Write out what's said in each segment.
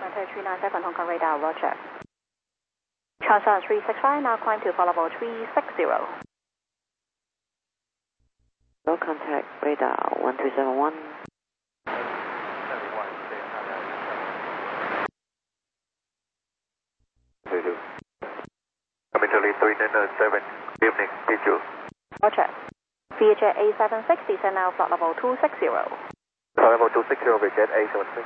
China 397 Hong Kong radar, roger. Transfer 365, now climb to flight level 360. Low contact radar 1371. Coming to lead 397, good evening, did you? Roger. VJ A76, descend now flight level 260. Flight level 260, VJ A76.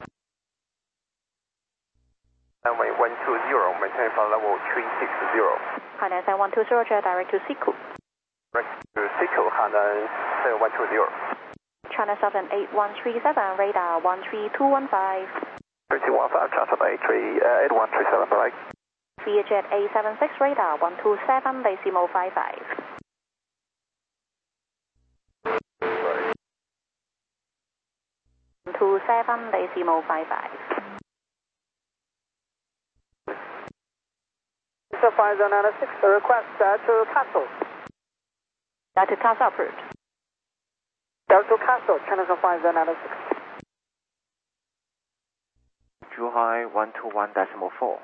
Runway 120, maintain flight level 360. Hainan 7120, roger, direct to Siku. Direct to Siku, Hainan 7120. China Southern 8137, radar 13215. 3215, China Southern 8137, right. VJ A76, radar 127, decimal 55. Right. 127, decimal 55. So 5096, request to Castle. Delta Castle approved. Delta Castle, China 5096. Zhuhai 121.4.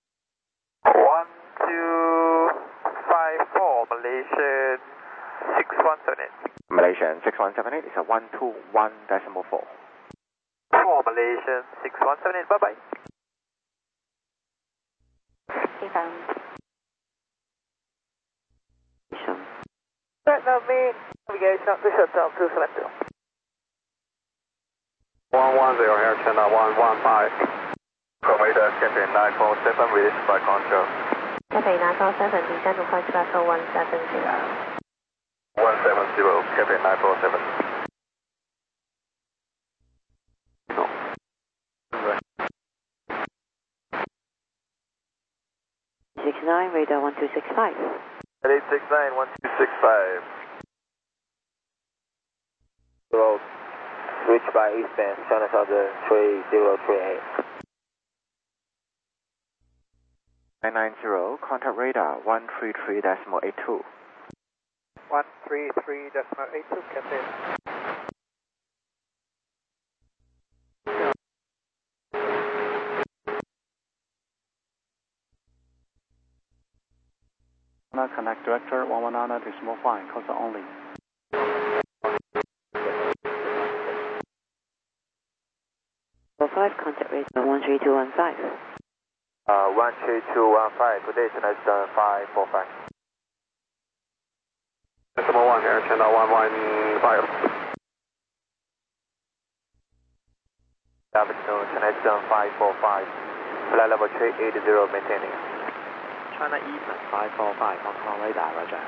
1254, Malaysian 6178. Malaysian 6178 is a 121.4. 4 Malaysian 6178, bye bye. Vietnam main navigation up the shutdown 272. 110 here, China 115. Commander Captain 947, release by control. Cathay 947, descend to flight level 170. 170, Captain 947. No. 69, radar 1265. 869, 1265. Road, reach by eastbound, China Southern 3038. 990, contact radar 133.82. 133.82, Captain. Connect director 119.5, cost only. 45, contact radar 13215. 13215, today China Southern 545. Decimal 1 here, China 115. Avenue, China Southern 545. Flight level 380, maintaining. China Eastern 545, Hong Kong radar, roger.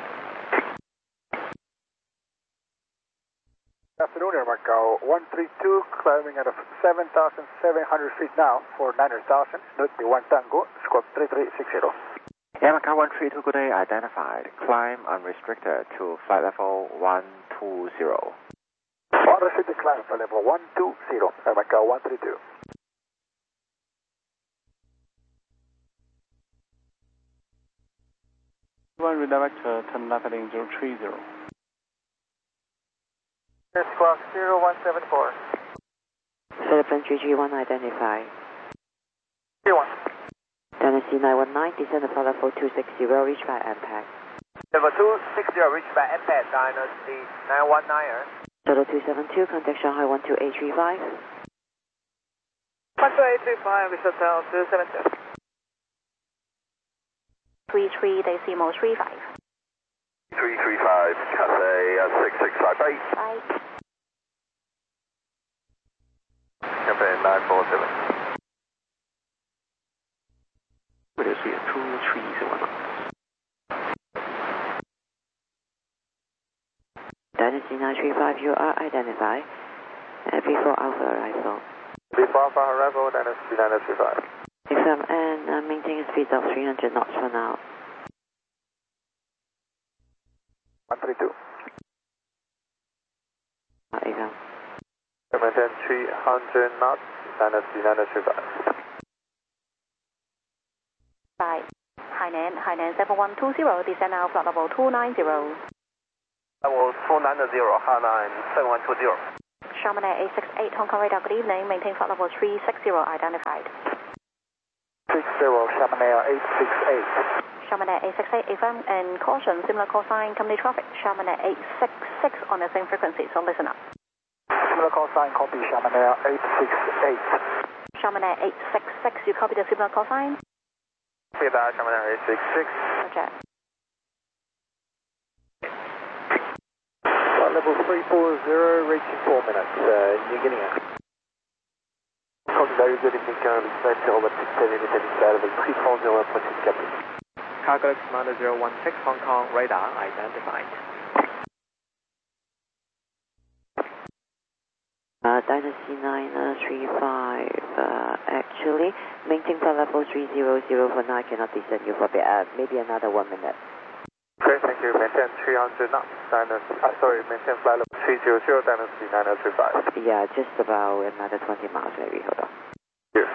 Good afternoon, Air Macau 132, climbing at 7,700 feet now for 900,000. Note the 1 Tango, squawk 3360. Air Macau 132, good day, identified. Climb unrestricted to flight level 120. Unrestricted climb, flight level 120, Air Macau 132. One redirect turn left heading 030. Squawk 0174. Philippine 331, identify. 31. Dynasty 919, descend to flight level 260, reach by impact. Level 260, reach by impact, Dynasty 919. Total 272, contact Shanghai 12835. 12835, we shut down 272. 33 decimal 35. 335, Cathay 665, bye. Bye. Cathay 947. What is it? 2 trees and whatnot. Dynasty 935, you are identified. Before Alpha arrival. Before Alpha arrival, Dynasty 935. Exam and maintain a speed of 300 knots for now. 132. Exam. Maintain 300 knots, Dynasty 935. Bye. Hainan 7120, descend now flight level 290. Level 290, Hainan 7120. Chamonix 868, Hong Kong radar, good evening, maintain flight level 360, identified. Chamonix 868. Chamonix 868 FM and caution, similar call sign, company traffic, Chamonix 866 on the same frequency, so listen up. Similar call sign, copy Chamonix 868. Chamonix 866, you copy the similar call sign? Copy that, Chamonix 866. Roger. Flight level 340, reaching 4 minutes, New Guinea. Very good evening, respect to over 670 level 340, approaching Captain. Cargo Commander 016 Hong Kong radar identified. Dynasty 935, actually, maintain flight level 300 for now, cannot descend you for maybe another 1 minute. Great, thank you. Maintain 300 knots. Maintain flight level 300, Dynasty 935. Yeah, just about another 20 miles maybe, hold on. Yes.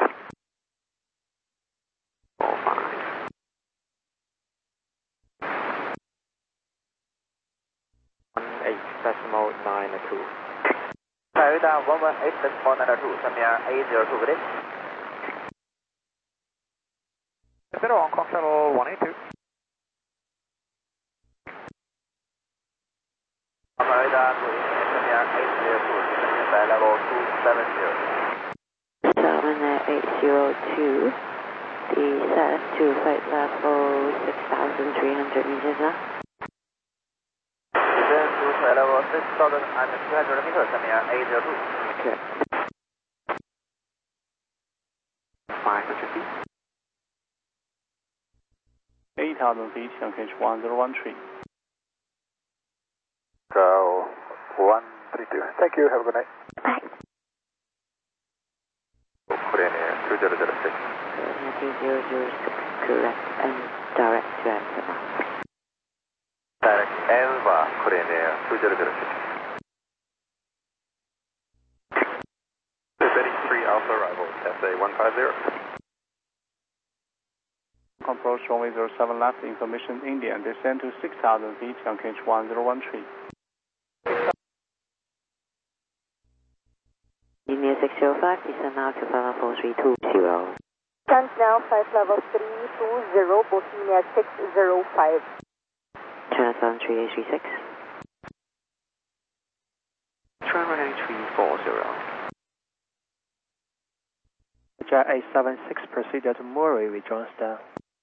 18.92. Toyota 118.92, Samir 802, good day. Zero Hong Kong Shuttle 182. Toyota Samir 802, flight level 270. 7802, descend to flight level 6,300 meters now. Descend to flight level 6,300 meters, Samir 802. Good. 500 feet. 8,000 feet, QH 1013. Go 132. Thank you, have a good night. Bye. Korean Air 2006. 3006, correct, and direct to answer now. Direct Alpha, Korean Air 2006. 33 Alpha arrival, SA 150. Approach runway 07 left, information India, descend to 6,000 feet, QH 1013. Linear 605, descend now to flight level 320. Turns now, flight level 320, Bohemia 605. Transform 3836. Traveling 340. Jet 876, procedure to Murray with John Star.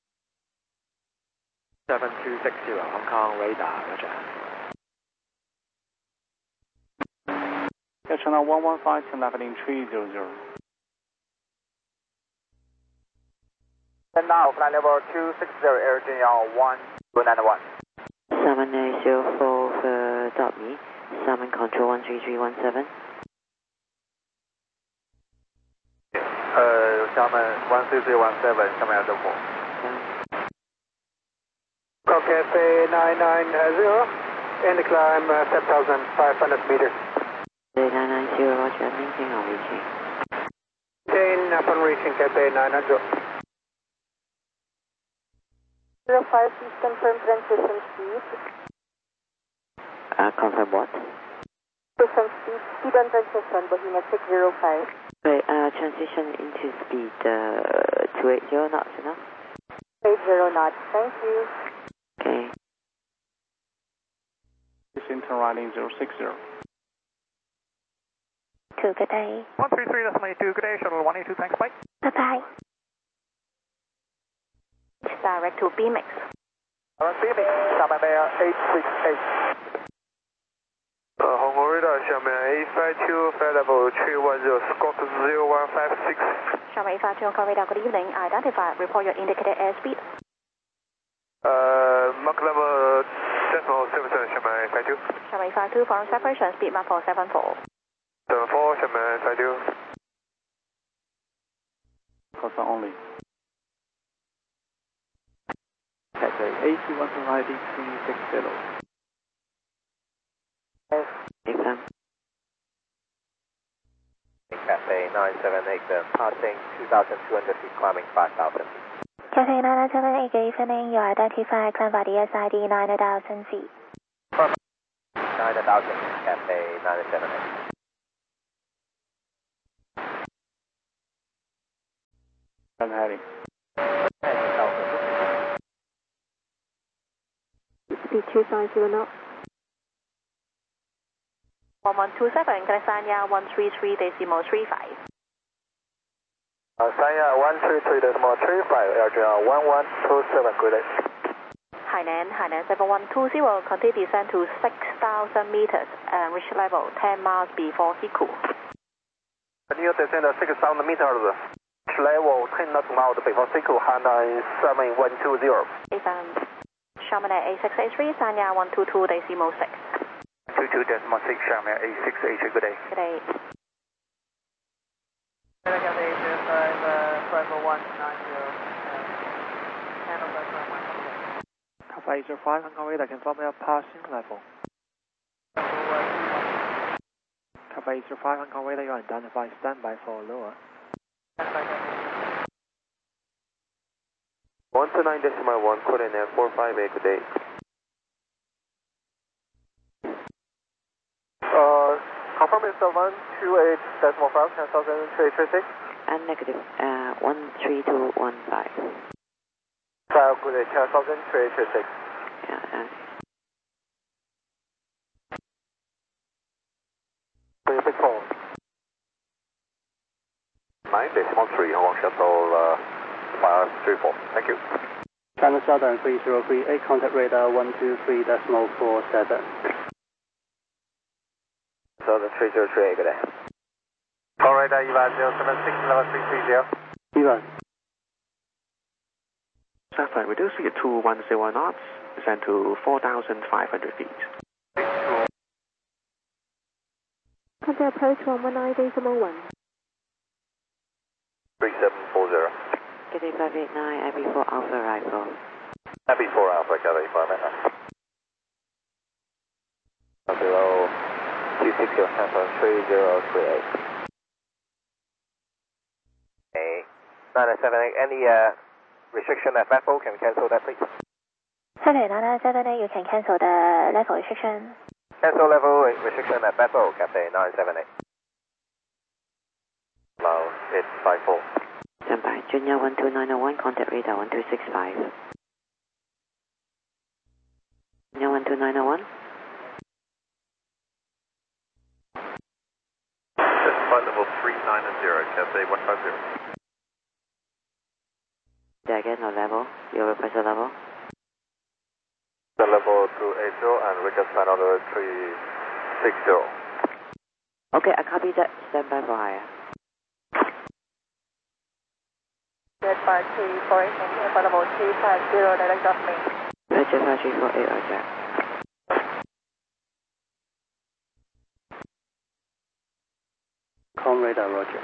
7260 Hong Kong radar, roger. Channel 115, leveling 300. And now, flight level 260, Air Junior 1291. 7804 for me. Summon control 13317. Xiamen 13317, Xiamen at the 4. Cafe 990, and climb 7,500 meters. 990, roger, maintain on reaching. Maintain upon reaching Cafe 900. 05, please confirm transition speed. Confirm what? Transition speed, speed on transition, Bohemia 605. Wait, transition into speed 280 knots enough? 80 knots, thank you. Okay. Descend to riding 060. Good day. 133, that's 92, good day, shuttle 182, thanks, bye. Bye-bye. It's direct to BMX. Beaming, Xiamen 868. Hong Kong radar, Xiamen 852, flight level 310, squawk 0156. Xiamen 852, Hong Kong radar, good evening. Identify, report your indicated airspeed. Mach level decimal 77, Xiamen 852. Xiamen 852, following separation, speed map 474. 74, Xiamen 852. Caution only. Cathay 81 riding 360. FM. Cafe 978, passing 2,200 feet, climbing 5,000 feet. Cathay 978, good evening. You identify, climb by the SID 9,000 feet. 9,000, Cafe 978. I'm heading. Speed 250 knots. 1127, can I Sanya 133.35? Sanya 133.35, LGR 1127, good day. Hainan 7120, continue descend to 6,000 meters and reach level 10 miles before Hiku. Continue descend to 6,000 meters, level 10 miles before Hiku, Hainan 7120. FM Chamonix 8683, Sanya 122.6. 22.6, Chamonix 8683, good day. Good day. Alpha 805, Hong Kong radar, confirm your passing level. Alpha 805, Hong Kong radar, you are identified, standby for lower. 129.1, coordinate 458, good day. Confirm it's 128.5, 10,336. And negative 13215. Good day, 10,336. Yeah, 364. 9.3, Hong Kong Shuttle 534, thank you. China Southern 3038, contact radar 123.47. Southern 3038, good day. Call radar EVA 076, level 330. EVA. Southern, reducing it to 10 knots, descend to 4,500 feet. Contact approach 119.1. 3740. Cathay 589, Abbey 4 Alpha arrival. Abbey 4 Alpha, Cathay 589. Below 260, 3038. Okay. 978, any restriction at level, can we cancel that please? Sorry, 978, you can cancel the level restriction. Cancel level restriction at level, Cathay 978. Now it's 54. Standby, Junior 12901, contact radar 1265. Junior 12901. Flight level 390, Cathay 150. Again, no level. Your request a level. The level 280 and we just find out 360. Okay, I copy that. Standby for higher. Jet 5348, for level 350, direct off me. Roger, 5348, roger. Com radar, roger.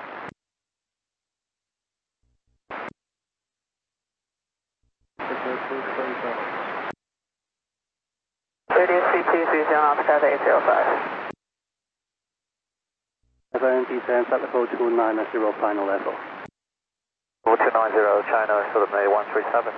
FNT 10, flight level 290, final level. 290, China, Southern A 137.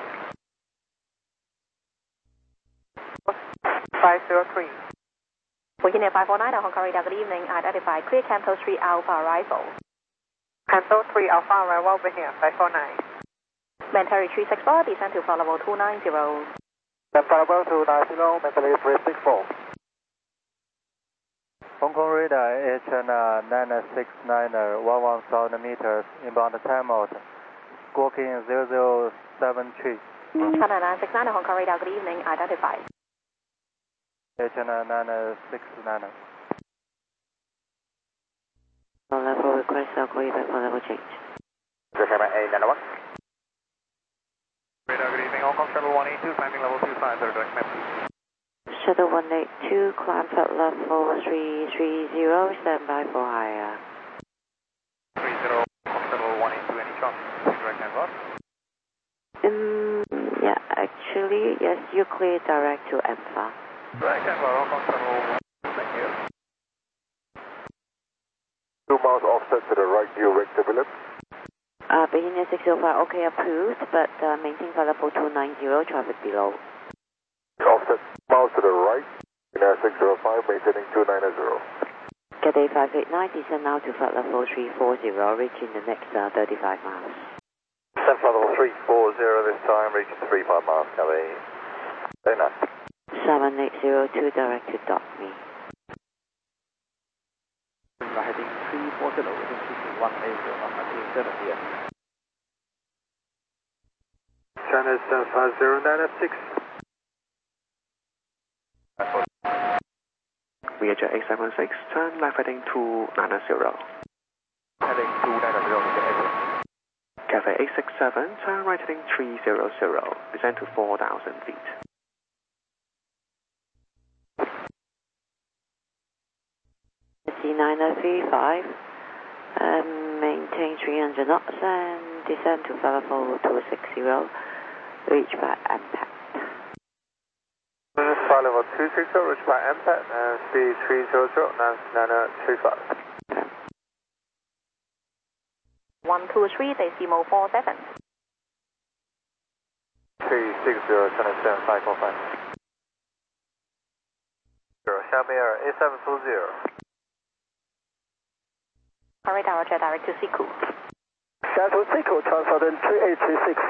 503. Virginia 549, Hong Kong radar, good evening. Identify clear Canto 3 Alpha arrival. Canto 3 Alpha arrival over here, 549. Mentary 364, descend to flight level 290. Flight level 290, Mentary 364. Hong Kong radar HN 969, 11,000 meters, inbound time out. Squawking 0073. China 969, Hong Kong radar, good evening. Identify. HN 969. For level request, I'll call you back for level change. Radar good evening, Hong Kong Shuttle 182, climbing level 25, direct map. Shuttle 182, climb at level 330, standby for higher. 30, Hong Shuttle 182, any chance? Direct hands Yeah, actually, yes, you clear direct to Alpha. Direct hands Hong Kong Shuttle 182, thank you. 2 miles offset to the right, you rate develop. Virginia 605, okay, approved, but maintain flight level 290, traffic below. Offset miles to the right, Virginia 605, maintaining 290. Cathay 589, descend now to flight level 340, reaching the next 35 miles. Descent flight level 340 this time, reaching 35 miles, Cali. Very nice. 7802 direct to dock me. Heading 340, within 180 knots, until 7 here. China 75096. Viager 876, turn left heading 290. Heading 290, Cafe 867, turn right heading 300, descend to 4,000 feet. C9035, maintain 300 knots and descend to flight level 260, reach by impact. Flight level 260, reach by impact, and speed 300, 935. 123 decimal 47. 360, China 7545. 下面 A720. Radar Roger, direct to Siku. San Francisco, transfer then 3836.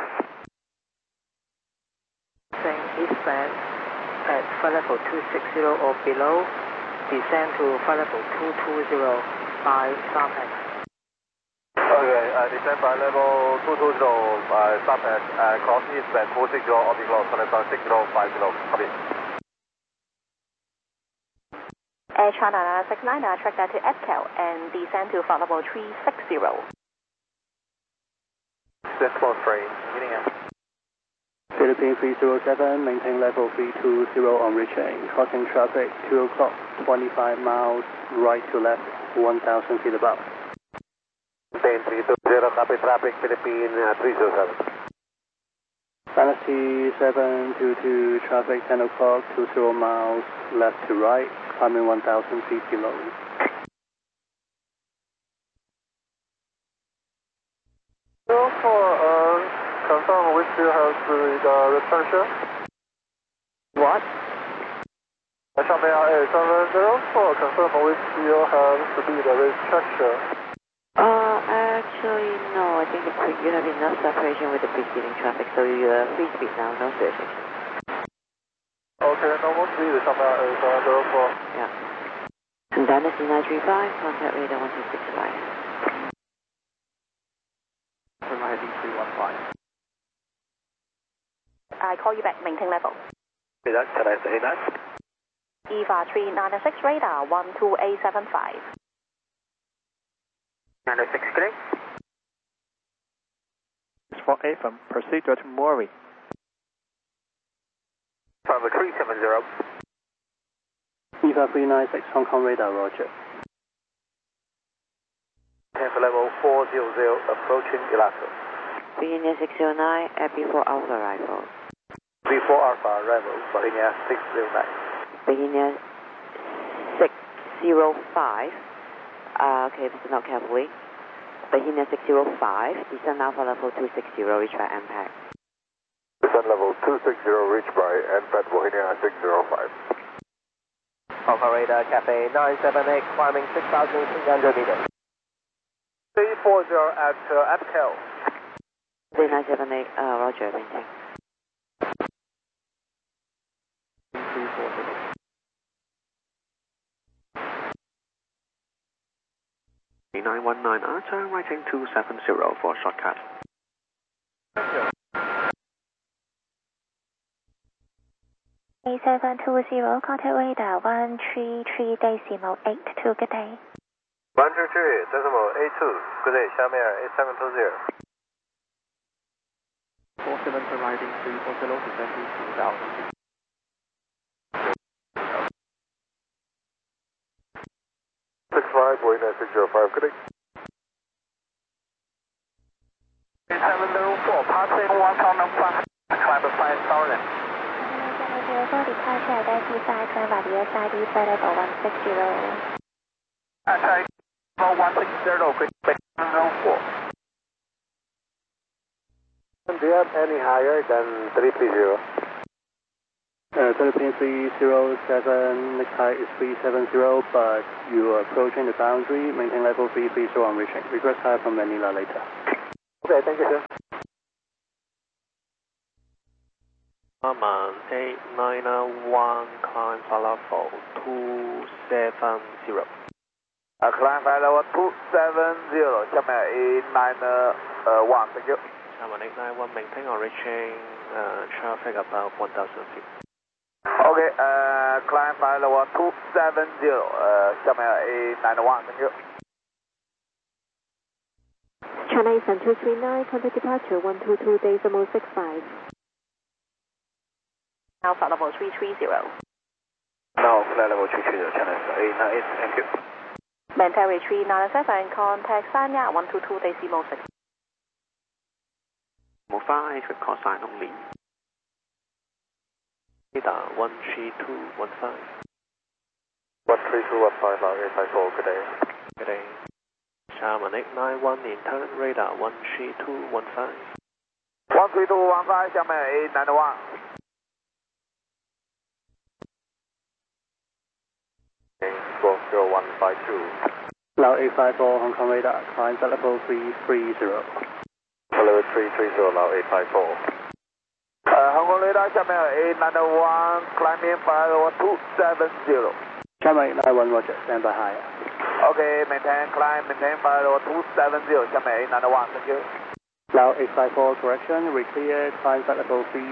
Saying eastbound at flight level 260 or below, descend to flight level 220 by SAPEX. Okay, descend by level 220 by SAPEX and cross eastbound 260 or below, China 6050, copy. Air China 969, track that to ETCAL and descend to flight level 360. Decimal train, meeting out. Philippine 307, maintain level 320 on reaching. Crossing traffic 2 o'clock, 25 miles, right to left, 1,000 feet above. Philippine 320, copy traffic, Philippine 307. Dynasty 722, traffic 10 o'clock, 20 miles, left to right, climbing 1,000 feet below. Confirm which you have the retention. What? China 704, confirm which you have to be the retention. Actually, no. I think you have enough separation with the preceding traffic, so you're free speed now, no restriction. Okay, normal speed, China 704. Yeah. And Dynasty 935, contact radar 1265. Turn right heading 315. I call you back, maintain level. Hey, that's China 89. EVA 396, radar 12875. 96, correct? For AFM, proceed to Maury. Number 370. EVA 396, Hong Kong radar, roger. Temper level 400, approaching Elasto. Virginia 609, at B4 Alpha arrival. B4 Alpha arrival, Virginia 609. Virginia 605. Okay, listen out carefully. Virginia 605, descend Alpha level 260, reach by impact. Descend level 260, reach by impact, Virginia 605. Alpha radar, Cafe 978, climbing 6,300 meters. 340 at ETCAL. 978, roger, maintain. 340. A919, turn right heading 270 for shortcut. A720, contact radar 133 decimal 82, good day. 123 decimal 82, good day, 下面 A720. 47 turn right heading 340, descend to 2,000 feet. Virginia 605, good day. 704, passing 1,500, climb 5,000. Departure identified, climb by the SID, flight level 160. Attack level 160, quick 704. Do you have any higher than 330? Philippine 307, next height is 370, but you are approaching the boundary, maintain level 330 on reaching. Request higher from Manila later. Okay, thank you, sir. Aman 891, climb flight level 270. Climb flight level 270,下面891, thank you. Aman 891, maintain on reaching traffic about 1,000 feet. Okay, climb flight level 270,下面891, thank you. China Eastern 239, contact departure 122.65. Now flight level 330. Now flight level 330, China Eastern 898, thank you. Maintain retreat 997, contact Sanya 122.6. Move 5 with call sign only. Radar 13215. 13215, now 854, good day. Good day. Xiamen 891, intern radar 13215. 13215,下面891. Squawk 0152. Now 854, Hong Kong radar, climb flight level 330. Level 330, now 854. Hong Kong radar,下面891, climbing flight level 270. China 891, roger, stand by higher. Okay, maintain climb, maintain flight level 270,下面891, thank you. Now 854, correction, we cleared, climb flight level 3